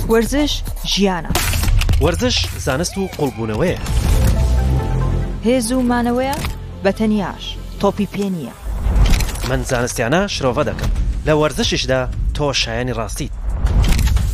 ورزش ژیانە. ورزش زانست و قوڵبوونەوەیە. هێز و مانەوەیە بەتەنیاش تۆپی پێ نییە. من زانستیانە شرۆڤە دەکەم. لە وەرزشیشدا تۆ شایانی ڕاستیت.